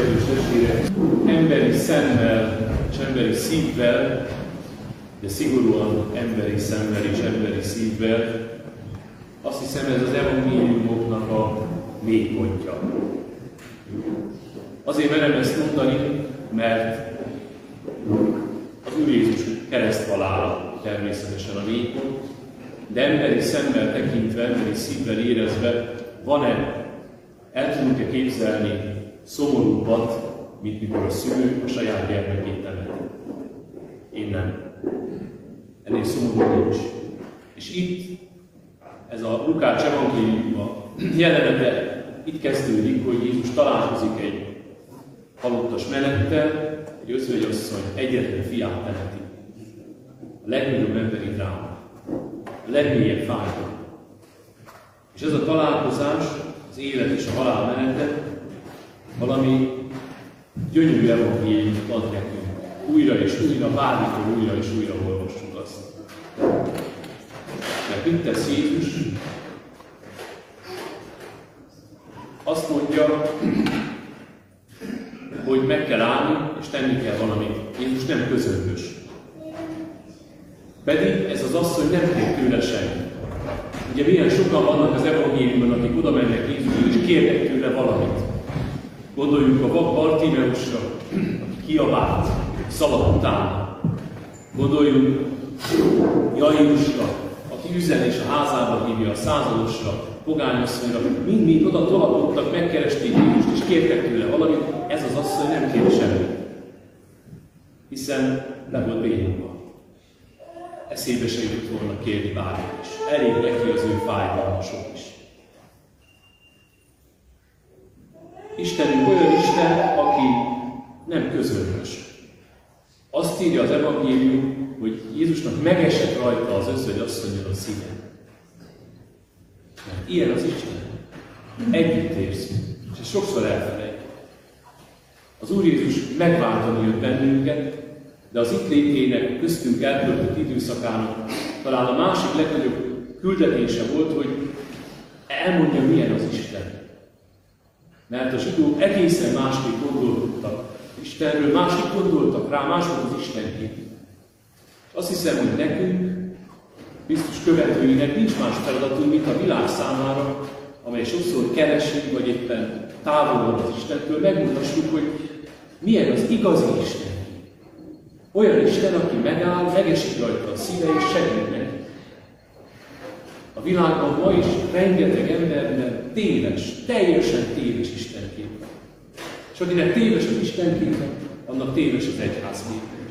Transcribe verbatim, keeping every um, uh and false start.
kedves testvérek, emberi szemmel és emberi szívvel, de szigorúan emberi szemmel és emberi szívvel, azt hiszem, ez az evangéliumoknak a mélypontja. Azért merem ezt mondani, mert az Úr Jézus kereszthalála természetesen a mélypont, de emberi szemmel tekintve, emberi szívvel érezve, van-e, el tudunk-e képzelni szomorúbbat, mint mikor a szülő a saját gyermekét temeti? Én nem. Ennél szomorú nincs. És itt, ez a Lukács evangéliuma jelenete, itt kezdődik, hogy Jézus találkozik egy halottas menettel, egy özvegyasszony egyetlen fiát temeti. A legnagyobb emberi dráma, a legmélyebb fájdalom. És ez a találkozás, az élet és a halál menete valami gyönyörű evangéliumot ad nekünk. Újra és újra, bármikor újra és újra olvassuk azt. Mert mit tesz Jézus? Azt mondja, hogy meg kell állni, és tenni kell valamit. Jézus nem közömbös. Pedig ez az asszony nem kér tőle semmit. Ugye milyen sokan vannak az evangéliumban, akik oda mennek Jézushoz, és kérnek tőle valamit. Gondoljunk a vak Bartimeusra, aki kiabált, szaladt utána. Gondoljunk Jairusra, aki üzen és a házába hívja a századosra, pogányasszonyra, mind-mind oda tolakodtak, megkeresték Jézust, és kértek tőle valamit. Ez az asszony nem kér semmit. Hiszen le volt bénulva. Eszébe se jutott volna kérni bármit is. Elég neki az ő fájdalma sok is. Istenünk olyan Isten, aki nem közömbös. Azt írja az evangélium, hogy Jézusnak megesett rajta az özvegyasszonnyal a szíve. Mert ilyen az Isten. Együtt érzünk, és ezt sokszor elfelejtjük. Az Úr Jézus megváltani jött bennünket, de az itt létének, köztünk eltöltött időszakának talán a másik legnagyobb küldetése volt, hogy elmondja, milyen az Isten. Mert a zsidók egészen másképp gondolkodtak Istenről, másképp gondoltak rá, más volt az Istenkép. Azt hiszem, hogy nekünk, Krisztus követőinek nincs más feladatunk, mint a világ számára, amely sokszor keresi, vagy éppen távol van az Istentől, megmutassuk, hogy milyen az igazi Isten. Olyan Isten, aki megáll, megesik rajta a szíve, és segít neki. A világban ma is rengeteg emberben téves, teljesen téves Istenkép. És akinek téves az Istenkép, annak téves az egyházkép.